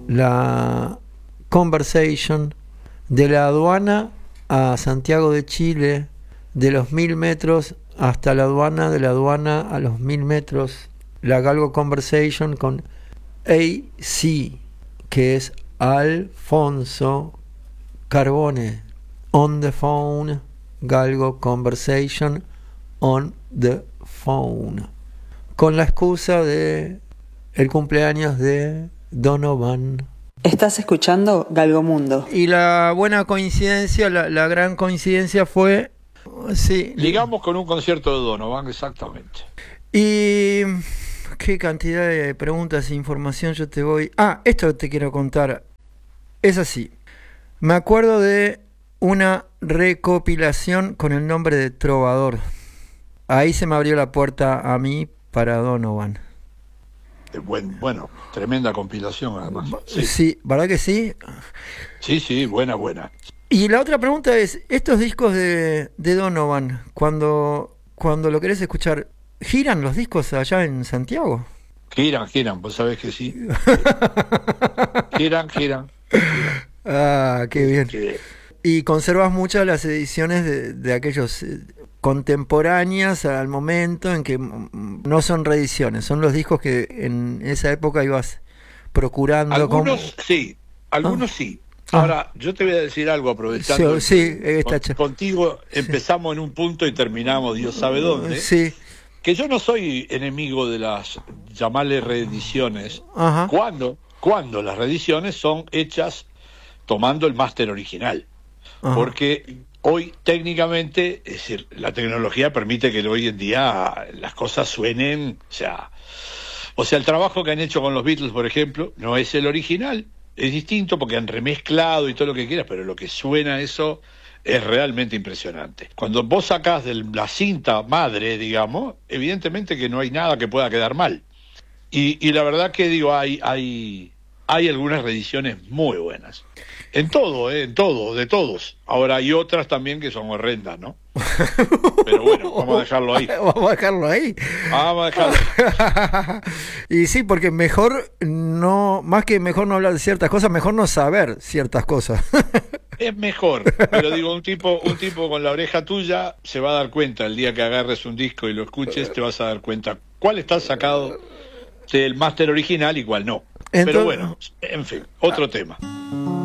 la Conversation, de la aduana a Santiago de Chile, de los 1000 metros hasta la aduana, de la aduana a los 1000 metros, la Galgo Conversation con AC, que es Alfonso Carbone, on the phone, Galgo Conversation on the phone, con la excusa de el cumpleaños de Donovan. Estás escuchando Galgomundo. Y la buena coincidencia, la gran coincidencia fue, sí, ligamos con un concierto de Donovan, exactamente. Y qué cantidad de preguntas e información yo te voy... esto te quiero contar. Es así. Me acuerdo de una recopilación con el nombre de Trovador. Ahí se me abrió la puerta a mí para Donovan. Bueno, tremenda compilación además. Sí, ¿verdad que sí? Sí, buena. Y la otra pregunta es, estos discos de Donovan, cuando lo querés escuchar, ¿giran los discos allá en Santiago? Giran, vos sabés que sí. Giran. Ah, qué bien. Y conservas muchas las ediciones de aquellos contemporáneas al momento, en que no son reediciones, son los discos que en esa época ibas procurando. Algunos sí. Ahora, yo te voy a decir algo, aprovechando contigo empezamos en un punto y terminamos Dios sabe dónde. Sí. Que yo no soy enemigo de las, llamarle reediciones, Ajá. cuando las reediciones son hechas tomando el máster original. Ajá. Porque hoy técnicamente, es decir, la tecnología permite que hoy en día las cosas suenen, o sea, el trabajo que han hecho con los Beatles, por ejemplo, no es el original, es distinto porque han remezclado y todo lo que quieras, pero lo que suena eso es realmente impresionante. Cuando vos sacás de la cinta madre, digamos, evidentemente que no hay nada que pueda quedar mal. Y la verdad que digo, hay algunas reediciones muy buenas. En todo, de todos. Ahora hay otras también que son horrendas, ¿no? Pero bueno, vamos a dejarlo ahí. Vamos a dejarlo ahí. Y sí, porque mejor no, más que mejor no hablar de ciertas cosas, mejor no saber ciertas cosas. Es mejor, pero digo, un tipo con la oreja tuya se va a dar cuenta el día que agarres un disco y lo escuches, te vas a dar cuenta cuál está sacado del máster original y cuál no. Pero bueno, en fin, otro tema.